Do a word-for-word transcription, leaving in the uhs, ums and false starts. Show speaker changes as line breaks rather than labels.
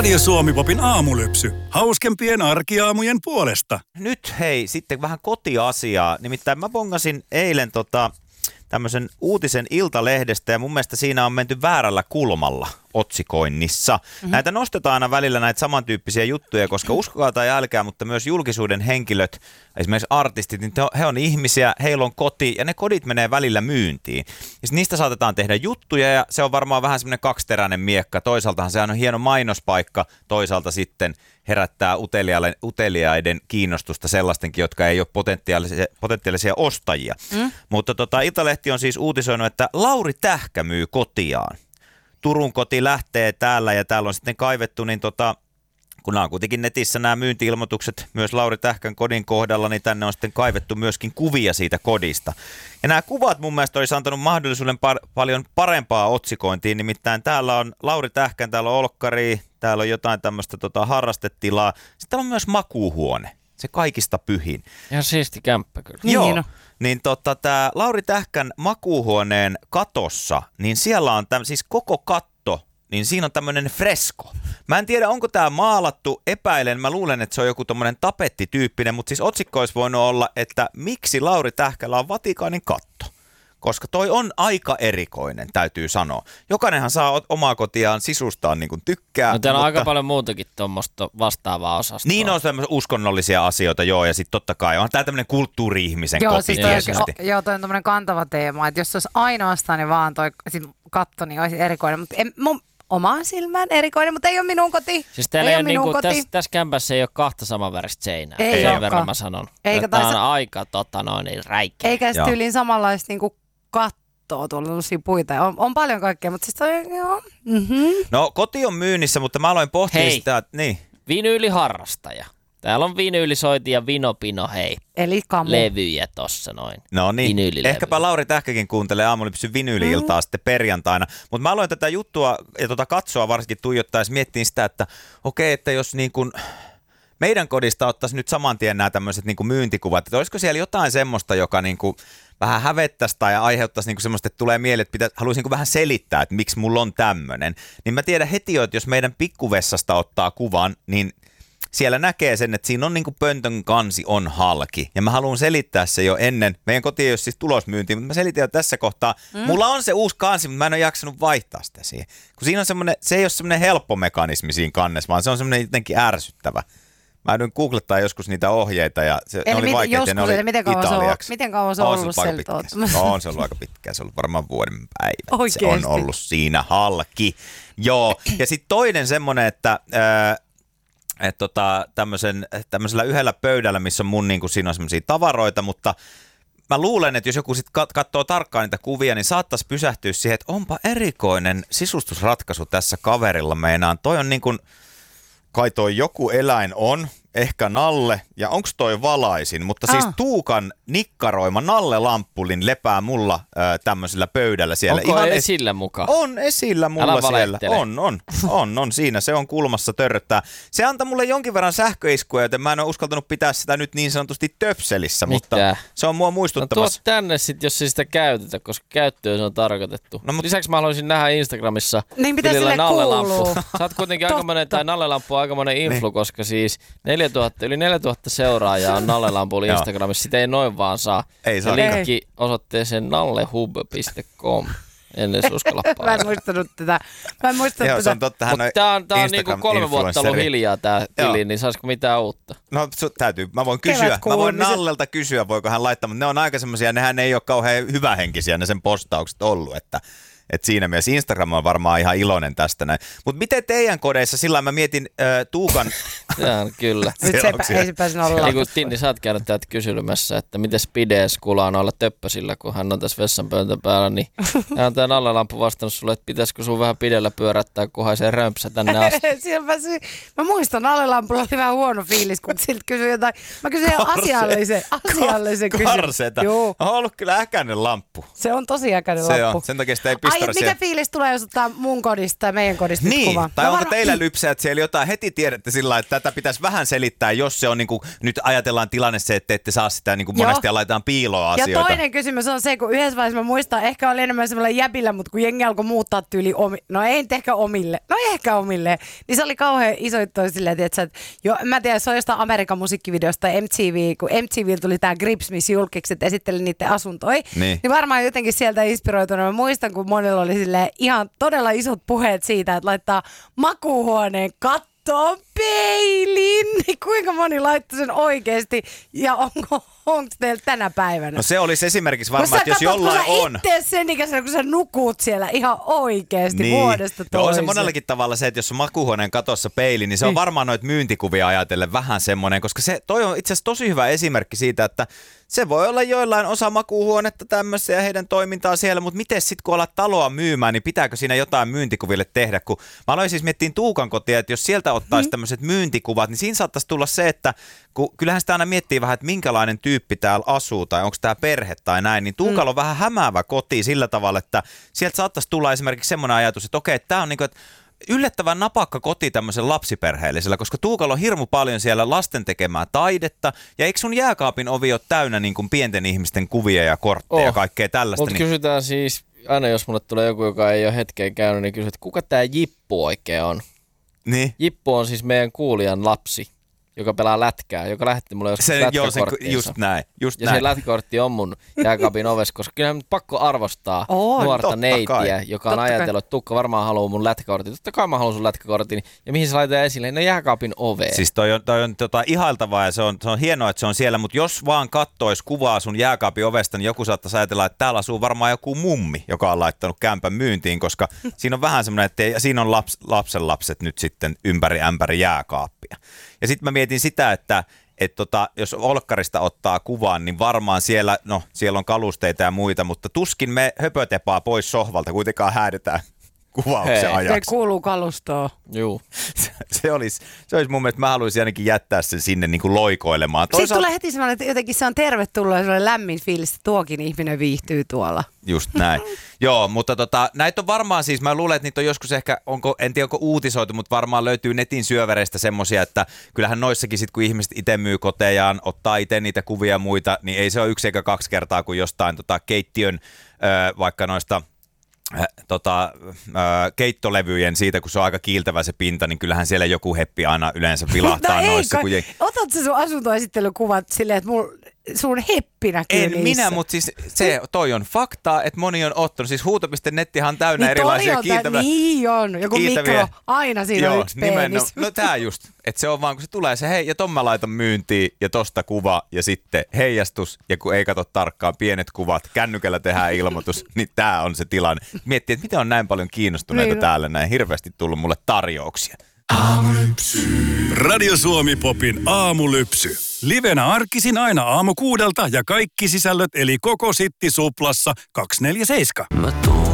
Radio Suomi-popin aamulypsy. Hauskempien arkiaamujen puolesta.
Nyt hei, sitten vähän kotiasiaa. Nimittäin mä bongasin eilen tota, tämmöisen uutisen Iltalehdestä ja mun mielestä siinä on menty väärällä kulmalla otsikoinnissa. Mm-hmm. Näitä nostetaan aina välillä näitä samantyyppisiä juttuja, koska uskokaa tai älkää, mutta myös julkisuuden henkilöt, esimerkiksi artistit, niin he on ihmisiä, heillä on koti ja ne kodit menee välillä myyntiin. Ja niistä saatetaan tehdä juttuja ja se on varmaan vähän semmoinen kaksiteräinen miekka. Toisaaltahan se on hieno mainospaikka, toisaalta sitten herättää uteliaiden kiinnostusta sellaistenkin, jotka ei ole potentiaalisia, potentiaalisia ostajia. Mm. Mutta tota, Iltalehti on siis uutisoinut, että Lauri Tähkä myy kotiaan. Turun koti lähtee täällä ja täällä on sitten kaivettu, niin tota, kun nämä on kuitenkin netissä nämä myynti-ilmoitukset myös Lauri Tähkän kodin kohdalla, niin tänne on sitten kaivettu myöskin kuvia siitä kodista. Ja nämä kuvat mun mielestä olisi antanut mahdollisuuden par- paljon parempaa otsikointiin, nimittäin täällä on Lauri Tähkän, täällä on olkkari, täällä on jotain tämmöistä tota, harrastetilaa, sitten täällä on myös makuuhuone, se kaikista pyhin.
Ihan siisti kämppä kyllä.
Joo.
Niin, no.
Niin tota, tämä Lauri Tähkän makuuhuoneen katossa, niin siellä on täm, siis koko katto, niin siinä on tämmöinen fresko. Mä en tiedä, onko tämä maalattu, epäilen, mä luulen, että se on joku tommonen tapettityyppinen, mutta siis otsikko olisi voinut olla, että miksi Lauri Tähkällä on Vatikaanin katto? Koska toi on aika erikoinen, täytyy sanoa. Jokainenhan saa omaa kotiaan sisustaan niin kuin tykkää.
No täällä on
mutta
aika paljon muutakin tuommoista vastaavaa osastoa.
niin on semmoisia uskonnollisia asioita, joo, ja sitten totta kai on tää tämmöinen kulttuuri-ihmisen
joo,
koti.
siis toi, o, joo, toi on tämmöinen kantava teema, että jos se olisi ainoastaan niin vaan toi sit katto, niin olisi erikoinen, mutta en, mun omaan silmään erikoinen, mutta ei ole minun koti.
Siis täällä ei ole niinku, tässä, tässä kämpässä ei ole kahta samanväristä seinää.
Ei
sen verran mä sanon.
Eikä
Tämä on
taas
aika tota noin niin räikkä.
eikä sitten yliin samanlaista niinku kattoa tuolla puita. On, on paljon kaikkea, mutta siis toi, joo. Mm-hmm.
No koti on myynnissä, mutta mä aloin pohtia
hei,
sitä, että niin.
Vinyyliharrastaja. Täällä on vinyylisoiti ja vinopino, hei.
Eli kamu.
Levyjä tossa noin.
No niin, ehkäpä Lauri Tähkäkin kuuntelee aamulypsyn vinyyli-iltaa mm. sitten perjantaina. Mutta mä aloin tätä juttua ja tota katsoa varsinkin tuijottaessa miettiin sitä, että okei, että jos niin kuin meidän kodista ottaisi nyt saman tien nämä tämmöiset niin kuin myyntikuvat, että olisiko siellä jotain semmoista, joka niin kuin vähän hävettäisi tai aiheuttaisi niin kuin semmoista, että tulee mieleen, että pitäisi, haluaisin niin kuin vähän selittää, että miksi mulla on tämmöinen. Niin mä tiedän heti jo, että jos meidän pikkuvessasta ottaa kuvan, niin siellä näkee sen, että siinä on niin kuin pöntön kansi on halki. Ja mä haluan selittää se jo ennen. Meidän koti ei ole siis tulosmyyntiin, mutta mä selitän jo tässä kohtaa. Mm. Mulla on se uusi kansi, mutta mä en ole jaksanut vaihtaa sitä siihen. Kun siinä on semmoinen, se ei ole semmoinen helppo mekanismi siinä kannessa, vaan se on semmoinen jotenkin ärsyttävä. Mä yhdyn googlettaa joskus niitä ohjeita ja se, ne oli vaikeita ja ne oli
miten kauan
italiaksi.
Se on, miten kauan se on ollut sieltä?
No, on se ollut aika pitkään. Se on ollut varmaan vuoden päivä.
Oikeesti?
Se on ollut siinä halki. Joo. Ja sitten toinen semmoinen, että Äh, että tota, tämmöisellä yhdellä pöydällä, missä on mun, niin kuin, siinä on semmoisia tavaroita, mutta mä luulen, että jos joku sitten katsoo tarkkaan niitä kuvia, niin saattaisi pysähtyä siihen, että onpa erikoinen sisustusratkaisu tässä kaverilla meinaan. Toi on niin kuin, kai toi joku eläin on, ehkä nalle, ja onko toi valaisin, mutta ah. siis Tuukan nikkaroima nalle-lamppulin lepää mulla äh, tämmöisellä pöydällä siellä.
Onko
ihan
esillä es- mukaan?
On esillä mulla siellä. On, on, on, on siinä. Se on kulmassa törröttää. Se antaa mulle jonkin verran sähköiskuja, joten mä en ole uskaltanut pitää sitä nyt niin sanotusti töpselissä,
mitä?
Mutta se on mua muistuttamassa.
No tuo tänne sitten, jos ei sitä käytetä, koska käyttöön se on tarkoitettu. No, mutta lisäksi mä haluaisin nähdä Instagramissa
niin mitä sille kuuluu.
Sä oot kuitenkin aikamoinen, tai nallelamppu on aikamoinen influ, niin. Koska siis neljätuhatta, yli neljätuhatta seuraajaa on Nallelampulla Instagramissa. Sitä ei noin vaan saa.
Ei saa.
Linkki osoitteeseen nallehub piste com. En edes uskalla painaa.
Mä en muistanut tätä. Mä en muistanut
Joo,
tätä.
Se on totta. Hän on
tää on, tää on niinku kolme vuotta ollut hiljaa tää tili, niin saisiko mitään uutta?
No täytyy. Mä voin kysyä. Mä voin Nallelta kysyä, voiko hän laittaa, mutta ne on aika semmosia, nehän ei ole kauhean hyvähenkisiä ne sen postaukset ollut, että Et siinä mielessä Instagram on varmaan ihan iloinen tästä näin. Mutta miten teidän kodeissa, sillä mä mietin äh, Tuukan...
Jaan, kyllä.
Nyt se ei se pääse olla.
Niin kuin Tinni, sä oot käynyt täältä kyselymässä, että miten Spidees kulaa noilla töppösillä, kun hän on tässä vessanpöntön päällä, niin hän on tää nallelamppu vastannut sulle, että pitäisikö sun vähän pidellä pyörättää, kunhan se römpsä tänne asti.
Mä muistan, nallelampulla oli vähän huono fiilis, kun siltä kysyi jotain. Mä kysyin asiallisen, asiallisen kysymyksen.
Karseta. On ollut kyllä äkäinen lamppu.
Se on tosi äkäinen
se
lamppu.
On. Sen takia sitä ei pistä moottorisia.
mikä fiilis tulee, jos ottaa mun kodista tai meidän kodista
Niin,
kuva?
tai
No
onko
varo-
teillä lypsäjät siellä jotain, heti tiedätte sillä että tätä pitäisi vähän selittää, jos se on niin kuin, nyt ajatellaan tilanne se, että ette saa sitä niin kuin monesti ja laitetaan piiloa asioita.
Ja toinen kysymys on se, kun yhdessä vaiheessa mä muistan, ehkä oli enemmän semmoilla jäbillä, mutta kun jengi alkoi muuttaa tyyli omi, no ei nyt ehkä omille, no ehkä omille, niin se oli kauhean iso juttu silleen, että jo, mä tiedän, se on jostain Amerikan musiikkivideosta M T V, kun M T V tuli tää Grips, missä julkikset esitteli niiden asuntoja, niin. niin varmaan jotenkin sieltä inspiroituna. Mä muistan, kun monilla oli silleen ihan todella isot puheet siitä, että laittaa makuuhuoneen kattoon peilin, niin kuinka moni laittoi sen oikeasti ja onko onko teillä tänä päivänä?
No se olisi esimerkiksi varmaan, että jos jollain on.
Kun sä itse sen ikäisenä, kun sä nukut siellä ihan oikeasti niin. vuodesta toiseen.
No on se monellakin tavalla se, että jos on makuuhuoneen katossa peili, niin se on varmaan noita myyntikuvia ajatellen vähän semmoinen, koska se toi on itse asiassa tosi hyvä esimerkki siitä, että se voi olla joillain osa makuuhuonetta tämmöistä ja heidän toimintaa siellä, mutta miten sitten kun alat taloa myymään, niin pitääkö siinä jotain myyntikuville tehdä? Kun mä aloin siis miettiä Tuukan kotia, että jos sieltä ottaisi hmm. tämmöiset myyntikuvat, niin siinä saattaisi tulla se, että kun kyllähän sitä aina miettii vähän, että minkälainen tyyppi täällä asuu tai onko tämä perhe tai näin, niin Tuukalla on hmm. vähän hämäävä koti sillä tavalla, että sieltä saattaisi tulla esimerkiksi semmoinen ajatus, että okei, tämä on niin kuin, että yllättävän napakka koti tämmöisen lapsiperheellisellä, koska Tuukalla on hirmu paljon siellä lasten tekemää taidetta, ja eikö sun jääkaapin ovi ole täynnä niin kuin pienten ihmisten kuvia ja kortteja ja oh. kaikkea tällaista?
Mutta
niin...
kysytään siis, aina jos mulle tulee joku, joka ei ole hetkeen käynyt, niin kysytään, että kuka tämä Jippu oikein on?
Niin.
Jippu on siis meidän kuulijan lapsi, joka pelaa lätkää, joka lähetti mulle joskus lätkäkorttiinsa.
Just näin, just
ja
näin.
se lätkäkortti on mun jääkaapin ovessa, koska kyllä nyt pakko arvostaa
on,
nuorta neitiä, kai. joka on
totta
ajatellut,
kai.
että Tukka varmaan haluaa mun lätkäkortin. Totta kai mä haluan sun lätkäkortin. Ja mihin se laitetaan esille? No jääkaapin oveen.
Siis toi on, toi on tota, ihailtavaa ja se on, se on hienoa, että se on siellä, mutta jos vaan kattois kuvaa sun jääkaapin ovesta, niin joku saattaisi ajatella, että täällä asuu varmaan joku mummi, joka on laittanut kämpän myyntiin, koska siinä on vähän semmoinen, että siinä on laps, lapsenlapset nyt sitten ympäri ämpäri jääkaappia. Ja sitten mä mietin sitä, että et tota, jos olkkarista ottaa kuvan, niin varmaan siellä, no siellä on kalusteita ja muita, mutta tuskin me höpötepaa pois sohvalta, kuitenkaan häädetään kuvauksen
Hei.
ajaksi.
Se kuuluu kalustoon.
Juu.
Se, se, olisi, se olisi mun mielestä, mä haluaisin ainakin jättää sen sinne niin kuin loikoilemaan.
Toisaalta... Sitten tulee heti semmoinen, että jotenkin se on tervetullut ja semmoinen lämmin fiilis, että tuokin ihminen viihtyy tuolla.
Just näin. Joo, mutta tota, näitä on varmaan siis, mä luulen, että niitä on joskus ehkä, onko, en tiedä onko uutisoitu, mutta varmaan löytyy netin syövereistä semmosia, että kyllähän noissakin sit, kun ihmiset itse myy kotejaan, ottaa itse niitä kuvia ja muita, niin ei se ole yksi eikä kaksi kertaa kuin jostain tota, keittiön, ö, vaikka noista Äh, tota, äh, keittolevyjen siitä, kun se on aika kiiltävä se pinta, niin kyllähän siellä joku heppi aina yleensä vilahtaa
no
noissa.
Ei,
kun...
Otat sä sun asuntoesittelykuvat silleen, että mul, sun heppi näkyy
En
niissä?
minä, mutta siis se, toi on faktaa, että moni on ottanut. Siis huuto piste nettihan on täynnä
niin
erilaisia kiiltäviä.
Niin on, joku
kiiltäviä.
mikro, aina siinä
Joo,
on yksi penis.
No, no tää just, että se on vaan, kun se tulee se hei, ja ton mä laitan myyntiin, ja tosta kuva, ja sitten heijastus, ja kun ei katso tarkkaan pienet kuvat, kännykällä tehdään ilmoitus, niin tää on se tilanne. Miettii, että miten on näin paljon kiinnostuneita niin. täällä, näin hirveästi tullut mulle tarjouksia.
Aamulypsy. Radio Suomi Popin aamulypsy. Livenä arkisin aina aamu kuudelta ja kaikki sisällöt eli koko Sitti Suplassa kaksikymmentäneljä seitsemän.